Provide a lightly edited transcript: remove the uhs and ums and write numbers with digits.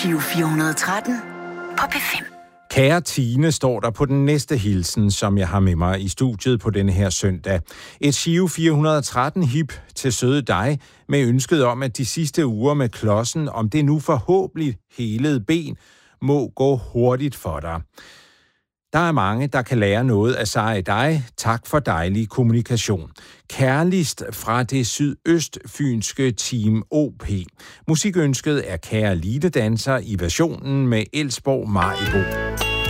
Giro 413 på P5. Kære Tine, står der på den næste hilsen, som jeg har med mig i studiet på denne her søndag. Et Giro 413 hip til søde dig, med ønsket om, at de sidste uger med klodsen, om det nu forhåbentlig helede ben, må gå hurtigt for dig. Der er mange, der kan lære noget af sig i dig. Tak for dejlig kommunikation. Kærligst fra det sydøstfynske Team OP. Musikønsket er Kære Lidedanser i versionen med Elsborg Maribo.